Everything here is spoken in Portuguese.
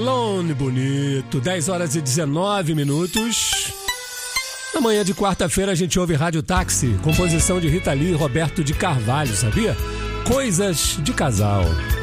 Lone bonito, 10 horas e 19 minutos. Na manhã de quarta-feira a gente ouve Rádio Táxi, composição de Rita Lee e Roberto de Carvalho, sabia? Coisas de Casal.